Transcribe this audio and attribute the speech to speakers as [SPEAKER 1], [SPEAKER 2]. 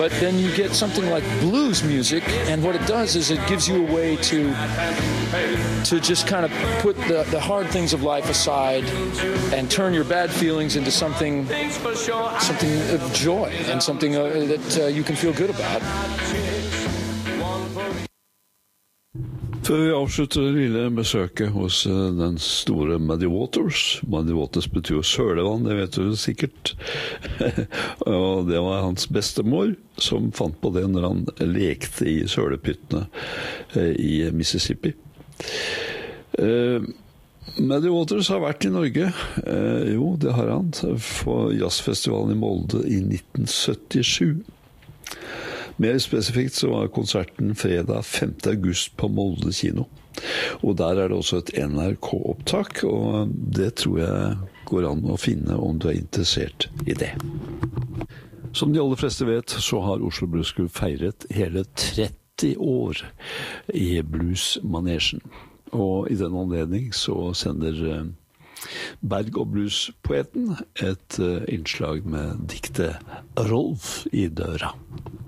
[SPEAKER 1] But then you get something like blues music, and what it does is it gives you a way to just kind of put the hard things of life aside and turn your bad feelings into something of joy and something that you can feel good about.
[SPEAKER 2] Før vi avslutter det lille besøket hos den store Muddy Waters. Muddy Waters betyr jo sølevann, det vet du sikkert. Og det var hans bestemor som fant på det når han lekte i sølepyttene i Mississippi. Muddy Waters har vært i Norge. Jo, det har han. For jazzfestivalen i Molde i 1977. Mer spesifikt så var konserten fredag 5. august på Molde kino. Og der det også et NRK-opptak, og det tror jeg går an å finne om du interessert i det. Som de aller fleste vet, så har Oslo Blues Club feiret hele 30 år i bluesmanesjen. Og i den anledning så sender Berg- og bluespoeten et innslag med diktet Rolf i døra.